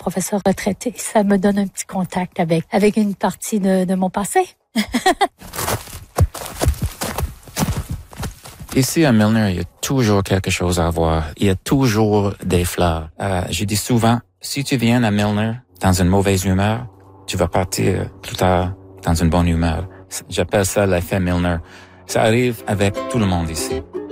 professeur retraité. Ça me donne un petit contact avec une partie de mon passé. Ici à Milner, il y a toujours quelque chose à voir. Il y a toujours des fleurs. Je dis souvent, si tu viens à Milner dans une mauvaise humeur, tu vas partir plus tard dans une bonne humeur. J'appelle ça l'effet Milner. Ça arrive avec tout le monde ici.